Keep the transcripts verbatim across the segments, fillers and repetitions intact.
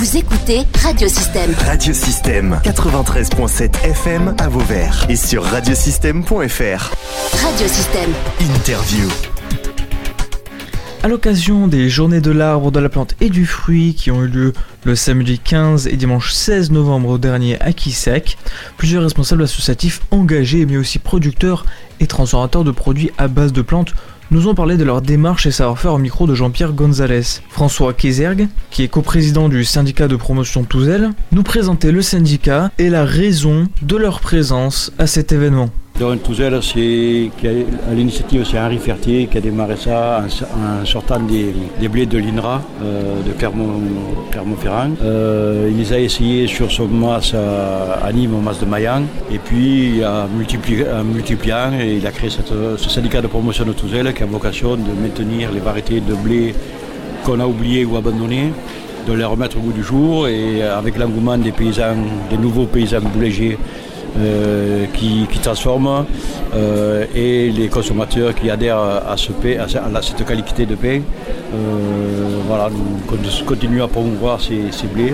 Vous écoutez Radiosystème. Radiosystème quatre-vingt-treize virgule sept F M à Vauvert et sur radiosystème point F R. Radiosystème. Interview. À l'occasion des Journées de l'arbre, de la plante et du fruit qui ont eu lieu le samedi quinze et dimanche seize novembre dernier à Quissac, plusieurs responsables associatifs engagés mais aussi producteurs et transformateurs de produits à base de plantes nous ont parlé de leur démarche et savoir-faire au micro de Jean-Pierre Gonzalez. François Kézergue, qui est coprésident du syndicat de promotion Touzel, nous présentait le syndicat et la raison de leur présence à cet événement. Donc Touzel, c'est à l'initiative, c'est Henri Fertier qui a démarré ça en, en sortant des, des blés de l'I N R A euh, de Clermont, Clermont-Ferrand. Euh, il les a essayés sur son masse à, à Nîmes, au masse de Mayang, et puis en multipliant, multipliant, il a créé cette, ce syndicat de promotion de Touzel qui a vocation de maintenir les variétés de blé qu'on a oubliées ou abandonnées, de les remettre au goût du jour, et avec l'engouement des paysans, des nouveaux paysans boulangers Euh, qui, qui transforment euh, et les consommateurs qui adhèrent à, ce pain, à, à cette qualité de pain. Euh, voilà, nous continuons à promouvoir ces, ces blés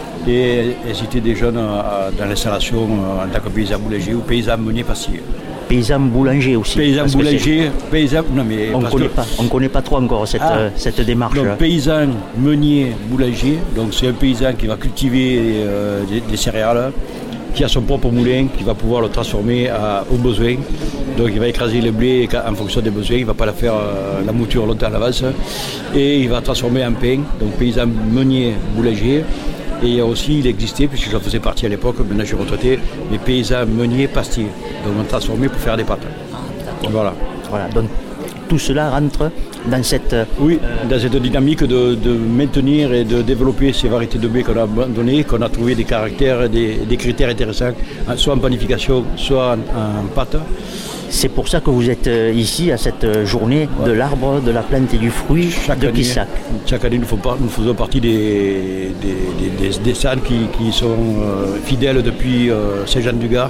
et inciter des jeunes à, à, dans l'installation en tant que paysans boulangers ou paysans meuniers pastiers. Paysans boulangers aussi. Paysans boulangers, paysans. Non mais on connaît pas, on connaît pas trop encore cette, ah, cette démarche. Donc paysan meunier boulanger, donc c'est un paysan qui va cultiver euh, des, des céréales, qui a son propre moulin, qui va pouvoir le transformer à, aux besoins. Donc il va écraser le blé en fonction des besoins, il ne va pas la faire euh, la mouture longtemps à l'avance. Et il va transformer en pain, donc paysan meunier boulanger. Et il y a aussi, il existait, puisque j'en faisais partie à l'époque, maintenant je suis retraité, les paysans meuniers pastiers. Donc on transformait pour faire des pâtes. Voilà. Voilà. Donc tout cela rentre dans cette... Oui, euh... dans cette dynamique de, de maintenir et de développer ces variétés de blé qu'on a abandonnées, qu'on a trouvé des caractères, des, des critères intéressants, soit en panification, soit en, en pâte. C'est pour ça que vous êtes ici à cette journée ouais. de l'arbre, de la plante et du fruit chaque de Quissac. Chaque année, nous, faisons, nous faisons partie des, des, des, des salles qui, qui sont euh, fidèles depuis euh, Saint-Jean-du-Gard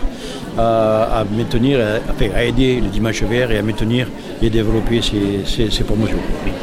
à, à maintenir, à, enfin, à aider les dimanches verts et à maintenir et développer ces, ces, ces promotions. Oui.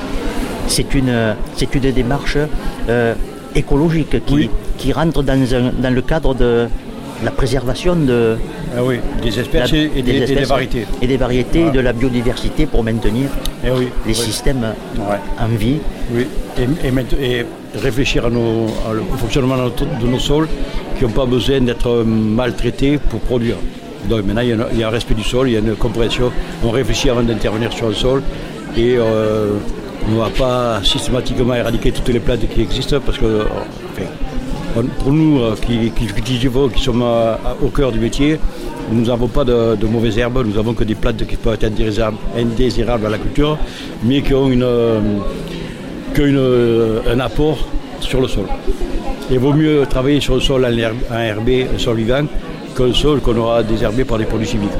C'est une, c'est une démarche euh, écologique qui, oui. qui rentre dans, un, dans le cadre de la préservation de, ah oui, des espèces, la, et, des, des espèces et des variétés. Et des variétés voilà. de la biodiversité pour maintenir et oui, les oui. systèmes ouais. en vie. Oui, et, et, et réfléchir à nos, à le, au fonctionnement de nos sols qui n'ont pas besoin d'être maltraités pour produire. Donc maintenant, il y, a, il y a un respect du sol, il y a une compréhension. On réfléchit avant d'intervenir sur le sol et euh, on ne va pas systématiquement éradiquer toutes les plantes qui existent parce que, enfin, pour nous euh, qui, qui cultivons, qui sommes à, à, au cœur du métier, nous n'avons pas de, de mauvaises herbes, nous n'avons que des plantes qui peuvent être indésirables, indésirables à la culture, mais qui ont une, euh, qui ont une, un apport sur le sol. Il vaut mieux travailler sur le sol en herbé, un sol vivant, que le sol qu'on aura désherbé par des produits chimiques.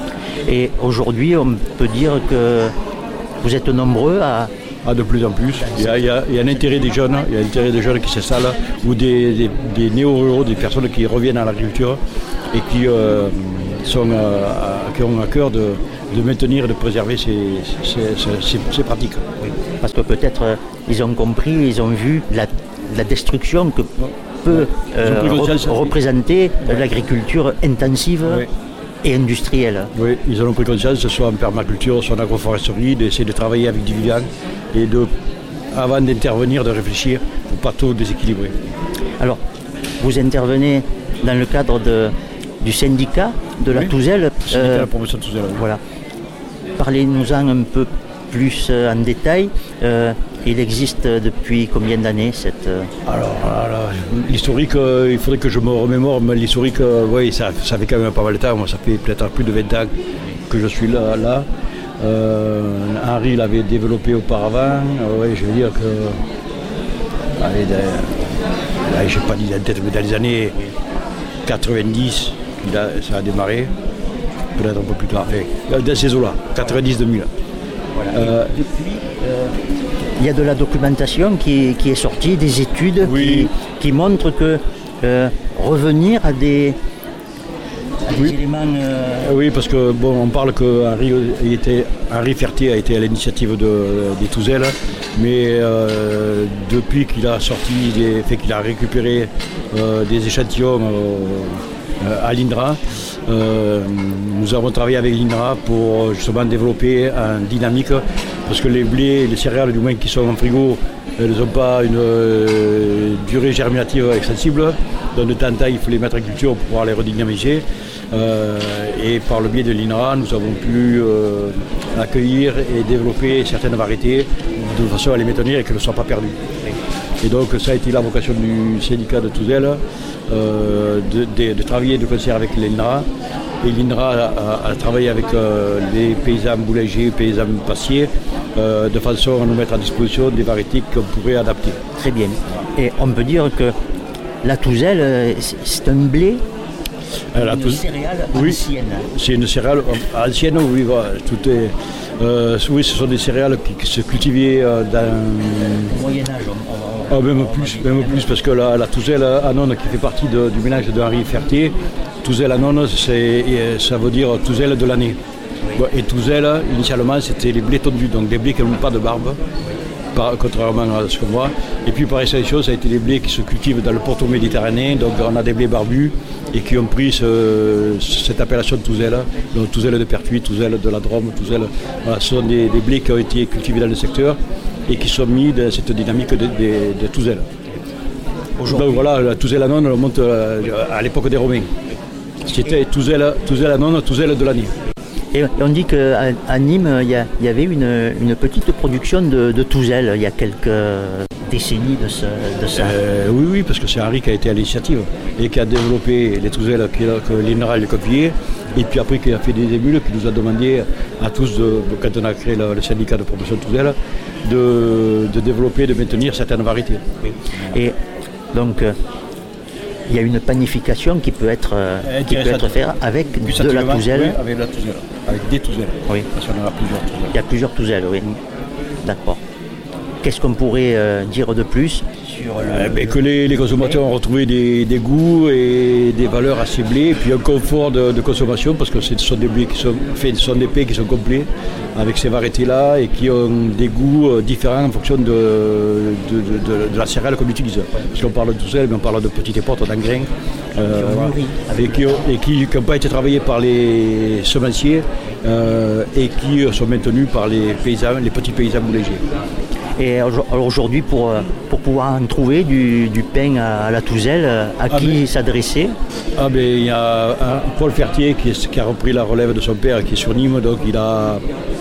Et aujourd'hui, on peut dire que vous êtes nombreux à... Ah, de plus en plus. Il y, a, il, y a, il y a un intérêt des jeunes, il y a un intérêt des jeunes qui s'installent ou des, des, des néo-ruraux, des personnes qui reviennent à l'agriculture et qui, euh, sont, euh, à, qui ont à cœur de, de maintenir et de préserver ces, ces, ces, ces pratiques. Oui. Parce que peut-être euh, ils ont compris, ils ont vu la, la destruction que peut euh, re- représenter ouais. l'agriculture intensive. Oui. Et industrielle. Oui, ils en ont pris conscience, soit en permaculture, soit en agroforesterie, d'essayer de travailler avec du vivant et de, avant d'intervenir, de réfléchir pour pas tout déséquilibrer. Alors, vous intervenez dans le cadre de, du syndicat de la oui, Touzel. Syndicat euh, de la promotion de Touzel. Oui. Voilà. Parlez-nous-en un peu plus euh, en détail. Euh, il existe depuis combien d'années cette... Euh... Alors, alors l'historique, euh, il faudrait que je me remémore, mais l'historique, euh, oui, ça, ça fait quand même pas mal de temps. Moi, ça fait peut-être plus de vingt ans que je suis là. là. Euh, Henri l'avait développé auparavant. Euh, oui, je veux dire que... Allez, là, je n'ai pas dit en tête, mais dans les années quatre-vingt-dix, a, ça a démarré. Peut-être un peu plus tard. Enfin, dans ces eaux-là, quatre-vingt-dix deux mille. Voilà. Euh, depuis... Euh... Il y a de la documentation qui, qui est sortie, des études oui. qui, qui montrent que euh, revenir à des, à oui. des éléments... Euh... Oui, parce que bon, on parle que Henri, était, Henri Fertier a été à l'initiative de, des Touzelles, mais euh, depuis qu'il a sorti, des, fait qu'il a récupéré euh, des échantillons euh, à l'INRA, euh, nous avons travaillé avec l'INRA pour justement développer un dynamique, parce que les blés, les céréales du moins qui sont en frigo, elles n'ont pas une euh, durée germinative extensible. Donc de temps en temps, il faut les mettre en culture pour pouvoir les redynamiser. Euh, et par le biais de l'INRA, nous avons pu euh, accueillir et développer certaines variétés de façon à les maintenir et qu'elles ne soient pas perdues. Et donc ça a été la vocation du syndicat de Touzelles, euh, de, de, de travailler de concert avec l'INRA. Et l'INRA a, a travaillé avec euh, les paysans boulangers, paysans pastiers, euh, de façon à nous mettre à disposition des variétés qu'on pourrait adapter. Très bien. Et on peut dire que la Touzelle, c'est un blé, la une touz... céréale oui, ancienne. C'est une céréale ancienne, oui. Voilà, tout est, euh, oui, ce sont des céréales qui, qui se cultivaient euh, dans... Au Moyen-Âge. On, on, ah, même on, plus, on même plus, parce que la, la Touzelle Annone, qui fait partie de, du mélange de Henri Fertier, Touzelle Annone, ça veut dire Touzelle de l'année. Oui. Et Touzelle, initialement, c'était les blés tondus, donc des blés qui n'ont pas de barbe. Par, contrairement à ce qu'on voit. Et puis par extension, ça a été des blés qui se cultivent dans le pourtour méditerranéen, donc on a des blés barbus et qui ont pris ce, cette appellation de Touzelle, donc Touzelle de Pertuis, Touzelle de la Drôme, Touzelle. Voilà, ce sont des, des blés qui ont été cultivés dans le secteur et qui sont mis dans cette dynamique de, de, de Touzelle. Donc voilà, la Touzelle Annone remonte à l'époque des Romains. C'était Touzelle, Touzelle Annone, Touzelle de l'année. Et on dit qu'à à Nîmes, il y, a, il y avait une, une petite production de, de Touzelle il y a quelques décennies de, ce, de ça. Euh, oui, oui, parce que c'est Henri qui a été à l'initiative et qui a développé les Touzelles que l'INRA a copié. Et puis après, qui a fait des émules, qui nous a demandé à tous, de, quand on a créé le, le syndicat de promotion de Touzelle, de, de développer, de maintenir certaines variétés. Et donc, il y a une panification qui peut être, euh, qui peut être faite avec de la Touzelle. Oui, avec la Touzelle, avec des Touzelles. Oui. Parce qu'on en a plusieurs Touzelles. Il y a plusieurs Touzelles, oui. Mmh. D'accord. Qu'est-ce qu'on pourrait euh, dire de plus sur le, euh, ben, que les, les consommateurs ont retrouvé des, des goûts et des valeurs assez blés, et puis un confort de, de consommation, parce que ce sont des blés qui sont faits, ce sont des pays qui sont complets avec ces variétés-là et qui ont des goûts différents en fonction de, de, de, de la céréale qu'on utilise. Parce qu'on parle de Touzelle, mais on parle de petites éportes d'engrais euh, et qui n'ont pas été travaillés par les semenciers euh, et qui sont maintenus par les paysans, les petits paysans boulangers. Et aujourd'hui, pour, pour pouvoir en trouver du, du pain à la Touzelle, à ah qui ben, s'adresser? Ah ben, il y a un Paul Fertier qui, est, qui a repris la relève de son père, qui est sur Nîmes, donc il a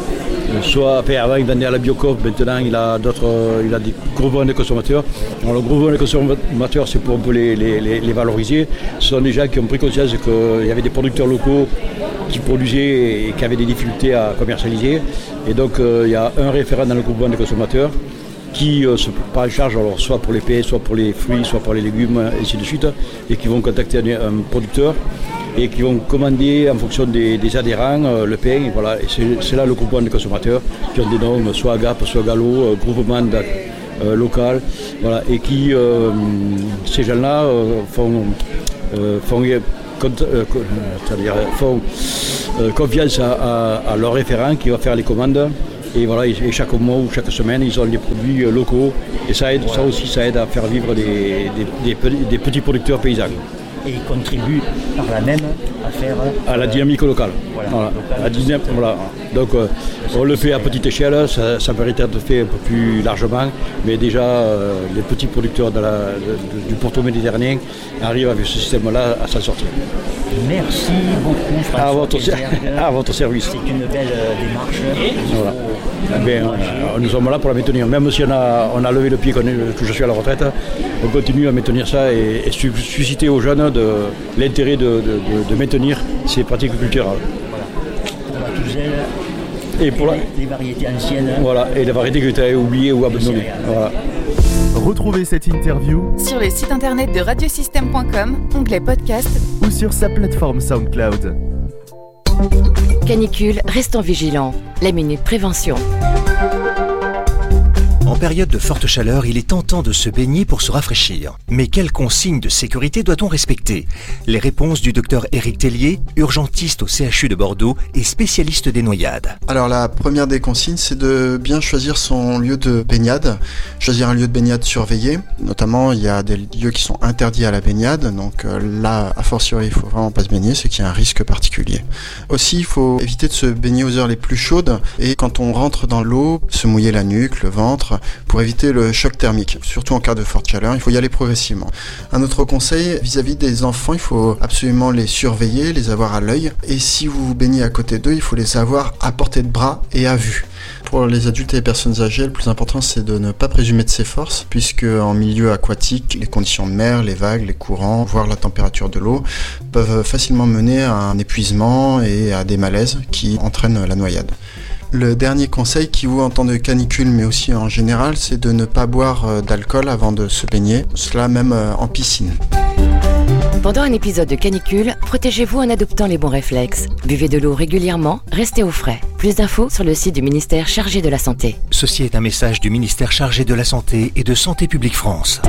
soit enfin, avant il vendait à la Biocoop, maintenant il a d'autres, il a des groupements de consommateurs. Alors le groupement de consommateurs, c'est pour un peu les, les, les valoriser. Ce sont des gens qui ont pris conscience qu'il y avait des producteurs locaux qui produisaient et qui avaient des difficultés à commercialiser. Et donc euh, il y a un référent dans le groupement de consommateurs qui euh, se prend en charge, alors, soit pour les pains, soit pour les fruits, soit pour les légumes, et ainsi de suite, et qui vont contacter un, un producteur et qui vont commander en fonction des, des adhérents euh, le pain. Et, voilà. Et c'est, c'est là le groupement de consommateurs qui ont des noms, soit Agap, soit Gallo, euh, groupement de, euh, local, voilà, et qui, euh, ces gens-là, euh, font, euh, font, euh, euh, c'est-à-dire, font euh, confiance à, à, à leur référent qui va faire les commandes. Et voilà, et chaque mois ou chaque semaine, ils ont des produits locaux. Et ça aide, ça aussi, ça aide à faire vivre des, des, des, des petits producteurs paysans. Et ils contribuent par la même à faire... À la dynamique locale. Voilà. Voilà. Local, la dynamique, voilà. Donc euh, on le fait à petite échelle, ça, ça mérite d'être fait un peu plus largement. Mais déjà, euh, les petits producteurs de la, de, de, du pourtour méditerranéen arrivent avec ce système-là à s'en sortir. Merci beaucoup, François. À votre, à votre service. C'est une belle euh, démarche. Voilà. Eh bien, euh, nous sommes là pour la maintenir. Même si on a, on a levé le pied que je suis à la retraite, on continue à maintenir ça et, et susciter aux jeunes de, l'intérêt de, de, de, de maintenir ces pratiques culturelles. Voilà. Pour la Touzelle et pour et la... les variétés anciennes. Voilà, et les variétés qui ont été oubliées ou abandonnées. Voilà. Retrouvez cette interview sur le site internet de radiosystème point com, onglet podcast, ou sur sa plateforme SoundCloud. Canicule, restons vigilants. La minute prévention. En période de forte chaleur, il est tentant de se baigner pour se rafraîchir. Mais quelles consignes de sécurité doit-on respecter? Les réponses du docteur Éric Tellier, urgentiste au C H U de Bordeaux et spécialiste des noyades. Alors la première des consignes, c'est de bien choisir son lieu de baignade, choisir un lieu de baignade surveillé. Notamment, il y a des lieux qui sont interdits à la baignade, donc euh, là, a fortiori, il faut vraiment pas se baigner, c'est qu'il y a un risque particulier. Aussi, il faut éviter de se baigner aux heures les plus chaudes et quand on rentre dans l'eau, se mouiller la nuque, le ventre, pour éviter le choc thermique. Surtout en cas de forte chaleur, il faut y aller progressivement. Un autre conseil, vis-à-vis des enfants, il faut absolument les surveiller, les avoir à l'œil. Et si vous vous baignez à côté d'eux, il faut les avoir à portée de bras et à vue. Pour les adultes et les personnes âgées, le plus important, c'est de ne pas présumer de ses forces, puisque en milieu aquatique, les conditions de mer, les vagues, les courants, voire la température de l'eau, peuvent facilement mener à un épuisement et à des malaises qui entraînent la noyade. Le dernier conseil qui vaut en temps de canicule, mais aussi en général, c'est de ne pas boire d'alcool avant de se baigner, cela même en piscine. Pendant un épisode de canicule, protégez-vous en adoptant les bons réflexes. Buvez de l'eau régulièrement, restez au frais. Plus d'infos sur le site du ministère chargé de la Santé. Ceci est un message du ministère chargé de la Santé et de Santé publique France.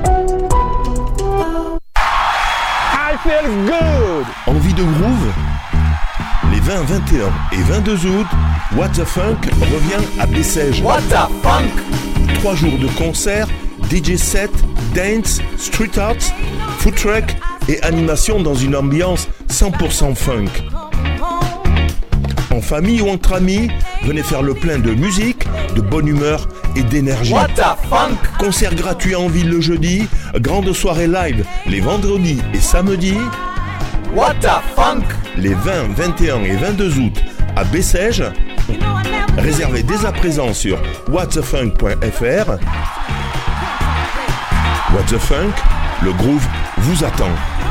I feel good. Envie de groove? Les vingt, vingt et un et vingt-deux août, What the Funk revient à Bessèges. What the Funk? Trois jours de concerts, D J set, dance, street art, food truck et animation dans une ambiance cent pour cent funk. En famille ou entre amis, venez faire le plein de musique, de bonne humeur et d'énergie. What the funk? Concert gratuit en ville le jeudi, grande soirée live les vendredis et samedis. What the funk? Les vingt, vingt et un et vingt-deux août à Bessèges. Réservez dès à présent sur what the funk point f r. What the Funk, le groove vous attend.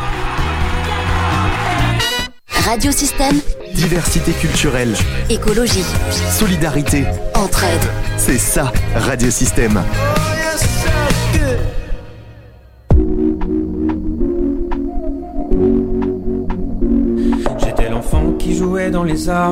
Radio Système. Diversité culturelle. Écologie. Solidarité. Entraide. C'est ça, Radio Système. J'étais l'enfant qui jouait dans les arbres.